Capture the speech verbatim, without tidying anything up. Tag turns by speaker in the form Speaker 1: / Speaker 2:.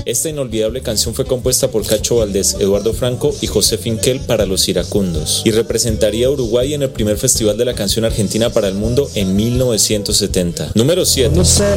Speaker 1: Esta inolvidable canción fue compuesta por Cacho Valdés, Eduardo Franco y José Finkel para Los Iracundos y representaría a Uruguay en el primer Festival de la Canción Argentina para el Mundo en mil novecientos setenta. Número siete.